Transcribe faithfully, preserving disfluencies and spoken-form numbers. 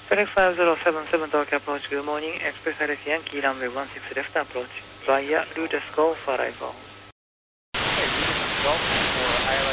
FedEx five zero seven seven Tokyo approach, good morning. Express Alex Yankee runway one six left approach via Rudess Golf arrival. Okay, Rudess Golf for